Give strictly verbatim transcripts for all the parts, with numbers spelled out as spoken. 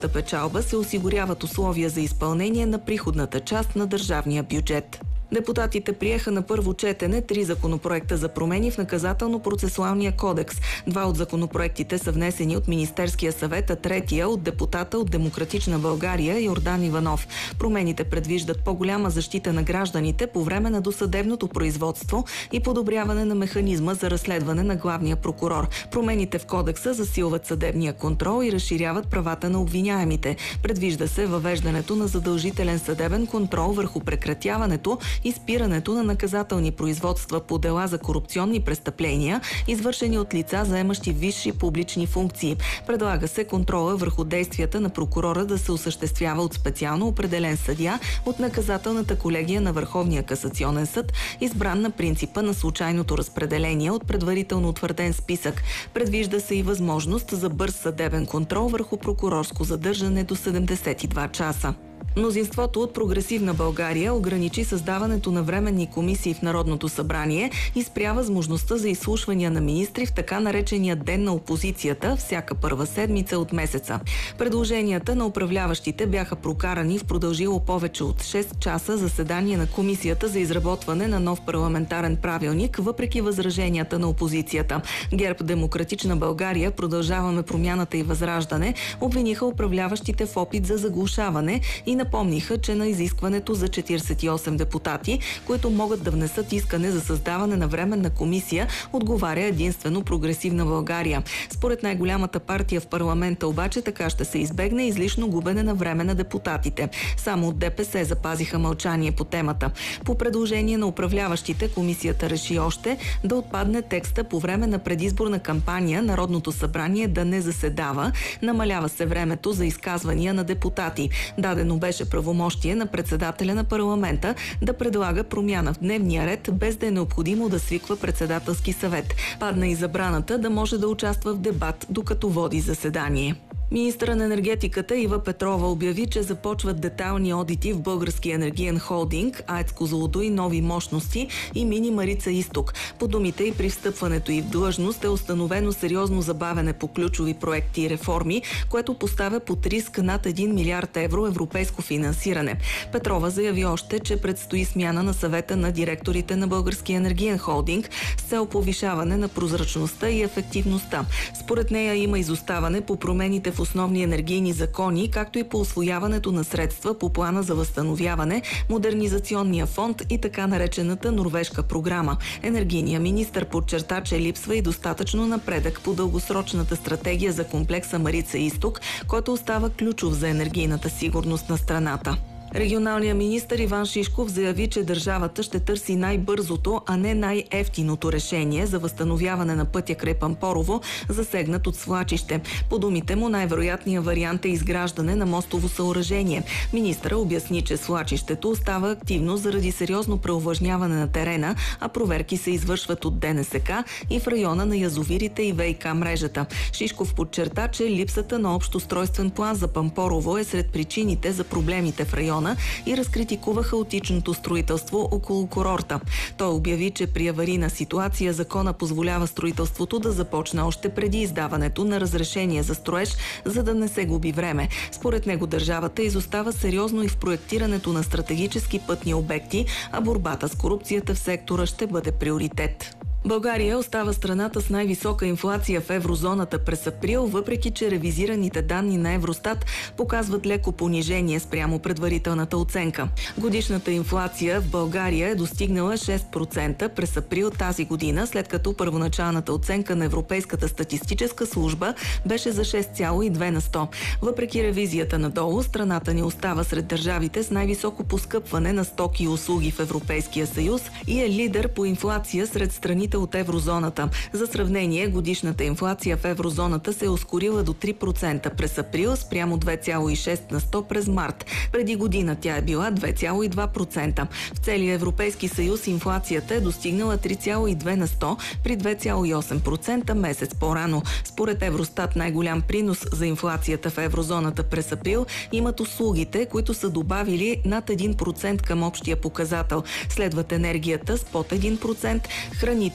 печалба се осигуряват условия за изпълнение на приходната част на държавния бюджет. Депутатите приеха на първо четене три законопроекта за промени в наказателно-процесуалния кодекс. Два от законопроектите са внесени от Министерския съвет, а третия от депутата от Демократична България Йордан Иванов. Промените предвиждат по-голяма защита на гражданите по време на досъдебното производство и подобряване на механизма за разследване на главния прокурор. Промените в кодекса засилват съдебния контрол и разширяват правата на обвиняемите. Предвижда се въвеждането на задължителен съдебен контрол върху прекратяването и спирането на наказателни производства по дела за корупционни престъпления, извършени от лица, заемащи висши публични функции. Предлага се контрола върху действията на прокурора да се осъществява от специално определен съдия от наказателната колегия на Върховния касационен съд, избран на принципа на случайното разпределение от предварително утвърден списък. Предвижда се и възможност за бърз съдебен контрол върху прокурорско задържане до седемдесет и два часа. Мнозинството от Прогресивна България ограничи създаването на временни комисии в Народното събрание и спря възможността за изслушвания на министри в така наречения Ден на опозицията всяка първа седмица от месеца. Предложенията на управляващите бяха прокарани в продължило повече от шест часа заседание на Комисията за изработване на нов парламентарен правилник, въпреки възраженията на опозицията. ГЕРБ, Демократична България, Продължаваме промяната и Възраждане обвиниха управляващите в опит за заглушаване и напомниха, че на изискването за четиридесет и осем депутати, които могат да внесат искане за създаване на временна комисия, отговаря единствено Прогресивна България. Според най-голямата партия в парламента обаче така ще се избегне излишно губене на време на депутатите. Само от ДПС запазиха мълчание по темата. По предложение на управляващите, комисията реши още да отпадне текста по време на предизборна кампания Народното събрание да не заседава. Намалява се времето за изказвания на депутати. Дадено беше правомощие на председателя на парламента да предлага промяна в дневния ред, без да е необходимо да свиква председателски съвет. Падна и забраната да може да участва в дебат, докато води заседание. Министърът на енергетиката Ива Петрова обяви, че започват детайлни одити в Българския енергиен холдинг, АЕЦ Козлодуй, нови мощности и Мини Марица Изток. По думите и при встъпването и в длъжност е установено сериозно забавене по ключови проекти и реформи, което поставя под риск над един милиард евро европейско финансиране. Петрова заяви още, че предстои смяна на съвета на директорите на Българския енергиен холдинг с цел повишаване на прозрачността и ефективността. Според нея има изоставане по промените в основни енергийни закони, както и по усвояването на средства по плана за възстановяване, модернизационния фонд и така наречената норвежка програма. Енергийният министър подчерта, че липсва и достатъчно напредък по дългосрочната стратегия за комплекса Марица Изток, който остава ключов за енергийната сигурност на страната. Регионалният министър Иван Шишков заяви, че държавата ще търси най-бързото, а не най-ефтиното решение за възстановяване на пътя край Пампорово, засегнат от свлачище. По думите му, най-вероятният вариант е изграждане на мостово съоръжение. Министъра обясни, че свлачището остава активно заради сериозно преувлажняване на терена, а проверки се извършват от ДНСК и в района на язовирите и ВиК мрежата. Шишков подчерта, че липсата на общ устройствен план за Пампорово е сред причините за проблемите в района и разкритикува хаотичното строителство около курорта. Той обяви, че при аварийна ситуация закона позволява строителството да започне още преди издаването на разрешение за строеж, за да не се губи време. Според него държавата изостава сериозно и в проектирането на стратегически пътни обекти, а борбата с корупцията в сектора ще бъде приоритет. България остава страната с най-висока инфлация в еврозоната през април, въпреки че ревизираните данни на Евростат показват леко понижение спрямо предварителната оценка. Годишната инфлация в България е достигнала шест процента през април тази година, след като първоначалната оценка на Европейската статистическа служба беше за шест цяло и две на сто. Въпреки ревизията надолу, страната ни остава сред държавите с най-високо поскъпване на стоки и услуги в Европейския съюз и е лидер по инфлация сред страните от еврозоната. За сравнение, годишната инфлация в еврозоната се е ускорила до три процента през април спрямо две цяло и шест на сто през март. Преди година тя е била две цяло и два процента. В целия Европейски съюз инфлацията е достигнала три цяло и две на сто при две цяло и осем процента месец по-рано. Според Евростат най-голям принос за инфлацията в еврозоната през април имат услугите, които са добавили над един процент към общия показател. Следват енергията с под един процент, храните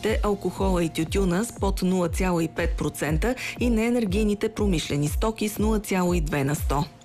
цигарите, алкохола и тютюна с под нула цяло и пет процента и неенергийните промишлени стоки с нула цяло и две на сто.